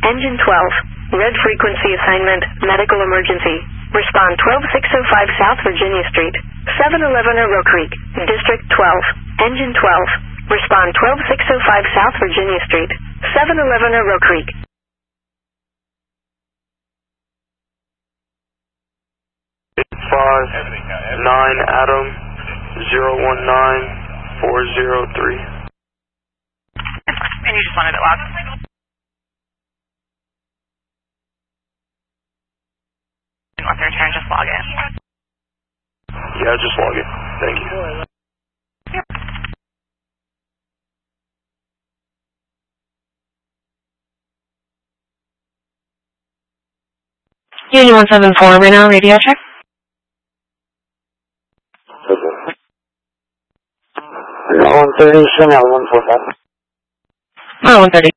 Engine 12. Red frequency assignment, medical emergency. Respond 12605 South Virginia Street, 711 Roe Creek, District 12. Engine 12. Respond 12605 South Virginia Street, 711 Roe Creek. 5-9 Adam 019403. And you just wanted it logged? Once you return, just log in. Yeah, just log in. Thank you. Yep. Union 174, right now, radio check. Okay. 130, send out 145. 130.